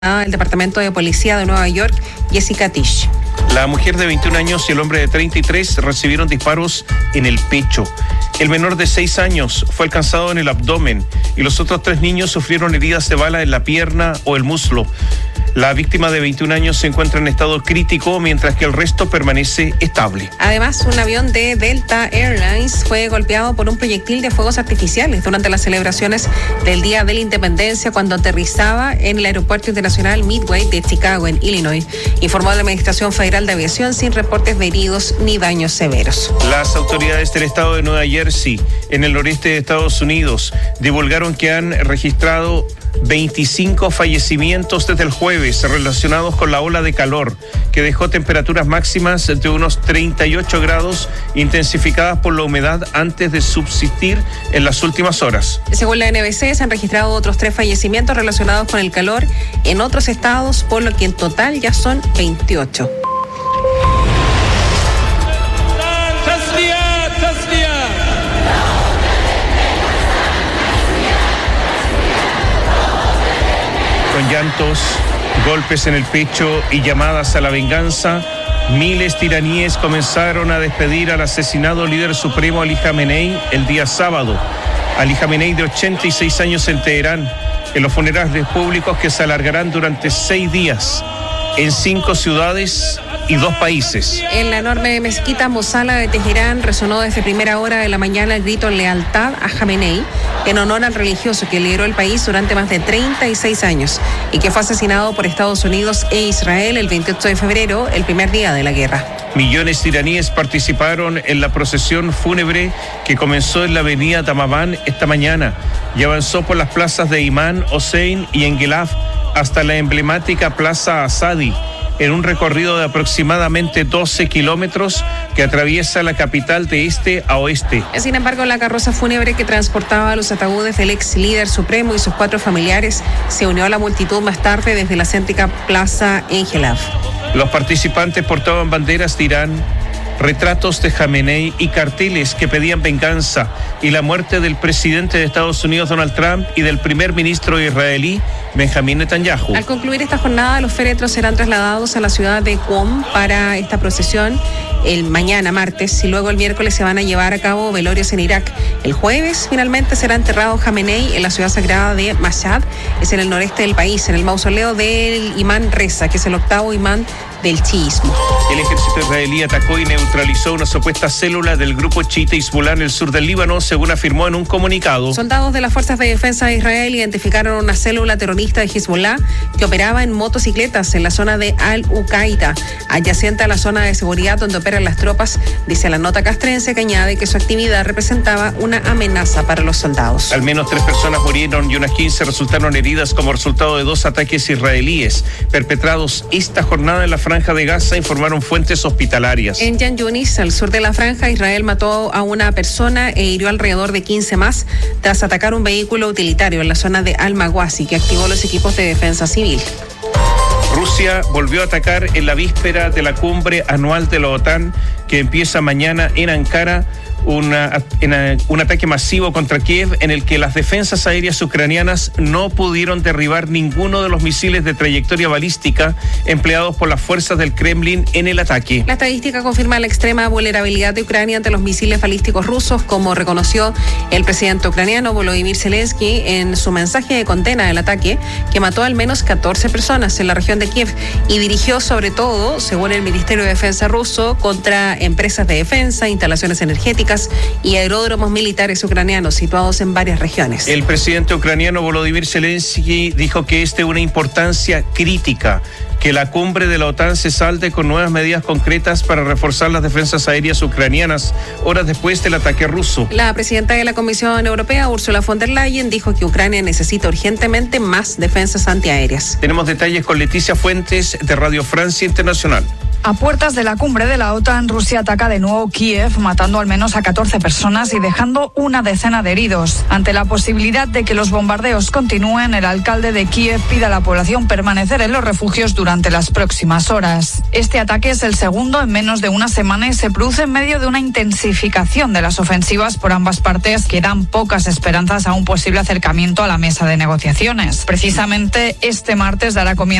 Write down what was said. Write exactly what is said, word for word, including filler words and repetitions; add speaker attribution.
Speaker 1: el Departamento de Policía de Nueva York, Jessica Tisch.
Speaker 2: La mujer de veintiún años y el hombre de treinta y tres recibieron disparos en el pecho. El menor de seis años fue alcanzado en el abdomen y los otros tres niños sufrieron heridas de bala en la pierna o el muslo. La víctima de veintiún años se encuentra en estado crítico, mientras que el resto permanece estable.
Speaker 1: Además, un avión de Delta Airlines fue golpeado por un proyectil de fuegos artificiales durante las celebraciones del Día de la Independencia cuando aterrizaba en el Aeropuerto Internacional Midway de Chicago, en Illinois, informó la Administración Federal de Aviación, sin reportes de heridos ni daños severos.
Speaker 2: Las autoridades del estado de Nueva Jersey, en el noreste de Estados Unidos, divulgaron que han registrado veinticinco fallecimientos desde el jueves relacionados con la ola de calor que dejó temperaturas máximas de unos treinta y ocho grados intensificadas por la humedad antes de subsistir en las últimas horas.
Speaker 1: Según la N B C, se han registrado otros tres fallecimientos relacionados con el calor en otros estados, por lo que en total ya son veintiocho.
Speaker 2: Con llantos, golpes en el pecho y llamadas a la venganza, miles de iraníes comenzaron a despedir al asesinado líder supremo Ali Khamenei el día sábado. Ali Khamenei, de ochenta y seis años, en Teherán, en los funerales públicos que se alargarán durante seis días en cinco ciudades y dos países.
Speaker 1: En la enorme mezquita Mosala de Teherán resonó desde primera hora de la mañana el grito lealtad a Khamenei, en honor al religioso que lideró el país durante más de treinta y seis años y que fue asesinado por Estados Unidos e Israel el veintiocho de febrero, el primer día de la guerra.
Speaker 2: Millones de iraníes participaron en la procesión fúnebre que comenzó en la avenida Tamaván esta mañana y avanzó por las plazas de Imán Hossein y Engelaf hasta la emblemática Plaza Asadi, en un recorrido de aproximadamente doce kilómetros que atraviesa la capital de este a oeste.
Speaker 1: Sin embargo, la carroza fúnebre que transportaba los ataúdes del ex líder supremo y sus cuatro familiares se unió a la multitud más tarde desde la céntrica Plaza Engelaf.
Speaker 2: Los participantes portaban banderas de Irán, retratos de Khamenei y carteles que pedían venganza y la muerte del presidente de Estados Unidos, Donald Trump, y del primer ministro israelí, Benjamín Netanyahu.
Speaker 1: Al concluir esta jornada, los féretros serán trasladados a la ciudad de Qom para esta procesión el mañana martes y luego el miércoles se van a llevar a cabo velorios en Irak. El jueves finalmente será enterrado Khamenei en la ciudad sagrada de Mashhad, es en el noreste del país, en el mausoleo del imán Reza, que es el octavo imán del chiismo.
Speaker 2: El ejército israelí atacó y neutralizó una supuesta célula del grupo chiita Hezbollah en el sur del Líbano, según afirmó en un comunicado.
Speaker 1: Soldados de las Fuerzas de Defensa de Israel identificaron una célula terrorista de Hezbollah que operaba en motocicletas en la zona de Al-Uqaida, adyacente a la zona de seguridad donde operan las tropas, dice la nota castrense, que añade que su actividad representaba una amenaza para los soldados.
Speaker 2: Al menos tres personas murieron y unas quince resultaron heridas como resultado de dos ataques israelíes perpetrados esta jornada en la Franja de Gaza, informaron fuentes hospitalarias.
Speaker 1: En Yan Yunis, al sur de la franja, Israel mató a una persona e hirió alrededor de quince más tras atacar un vehículo utilitario en la zona de Al-Mawasi, que activó los equipos de defensa civil.
Speaker 2: Rusia volvió a atacar en la víspera de la cumbre anual de la OTAN, que empieza mañana en Ankara, Una, una, un ataque masivo contra Kiev en el que las defensas aéreas ucranianas no pudieron derribar ninguno de los misiles de trayectoria balística empleados por las fuerzas del Kremlin en el ataque.
Speaker 1: La estadística confirma la extrema vulnerabilidad de Ucrania ante los misiles balísticos rusos, como reconoció el presidente ucraniano Volodymyr Zelensky en su mensaje de condena del ataque, que mató al menos catorce personas en la región de Kiev y dirigió sobre todo, según el Ministerio de Defensa ruso, contra empresas de defensa, instalaciones energéticas y aeródromos militares ucranianos situados en varias regiones.
Speaker 2: El presidente ucraniano Volodymyr Zelensky dijo que es de una importancia crítica que la cumbre de la OTAN se salde con nuevas medidas concretas para reforzar las defensas aéreas ucranianas horas después del ataque ruso.
Speaker 1: La presidenta de la Comisión Europea, Ursula von der Leyen, dijo que Ucrania necesita urgentemente más defensas antiaéreas.
Speaker 2: Tenemos detalles con Leticia Fuentes de Radio Francia Internacional.
Speaker 3: A puertas de la cumbre de la OTAN, Rusia ataca de nuevo Kiev, matando al menos a catorce personas y dejando una decena de heridos. Ante la posibilidad de que los bombardeos continúen, el alcalde de Kiev pide a la población permanecer en los refugios durante las próximas horas. Este ataque es el segundo en menos de una semana y se produce en medio de una intensificación de las ofensivas por ambas partes que dan pocas esperanzas a un posible acercamiento a la mesa de negociaciones. Precisamente este martes dará comienzo